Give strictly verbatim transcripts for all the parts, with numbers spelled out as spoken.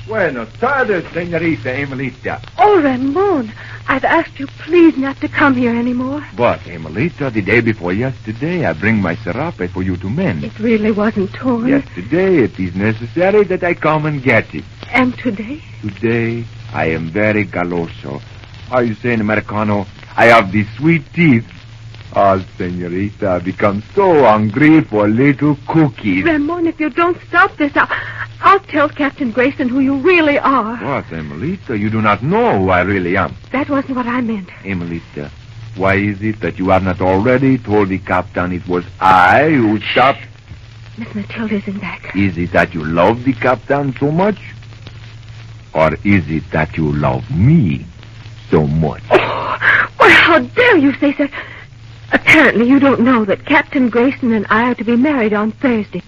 Buenos tardes, señorita Emilita. Oh, Ramon, I've asked you please not to come here anymore. But, Emilita, the day before yesterday, I bring my serape for you to mend. It really wasn't torn. Yesterday, it is necessary that I come and get it. And today? Today, I am very galoso. How you say in Americano? I have the sweet teeth. Ah, señorita, I become so hungry for little cookies. Ramon, if you don't stop this, I'll, I'll tell Captain Grayson who you really are. What, Emilita? You do not know who I really am. That wasn't what I meant. Emilita, why is it that you have not already told the captain it was I who stopped? Miss Matilda's in back. Is it that you love the captain so much? Or is it that you love me so much? Oh, well, how dare you say so? Apparently you don't know that Captain Grayson and I are to be married on Thursday.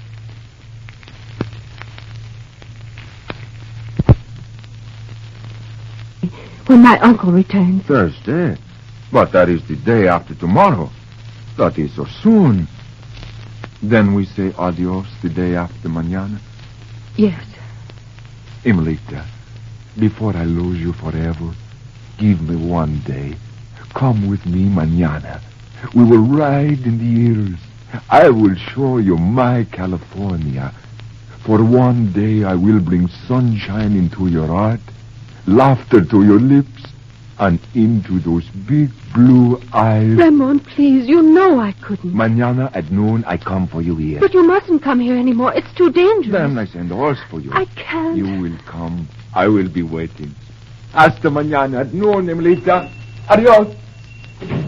When my uncle returns. Thursday? But that is the day after tomorrow. That is so soon. Then we say adios the day after mañana? Yes. Emilita, before I lose you forever, give me one day. Come with me mañana. We will ride in the hills. I will show you my California. For one day I will bring sunshine into your heart, laughter to your lips, and into those big blue eyes. Ramon, please, you know I couldn't. Mañana at noon I come for you here. But you mustn't come here anymore. It's too dangerous. Then I send a horse for you. I can't. You will come. I will be waiting. Hasta mañana at noon, Emilita. Adios.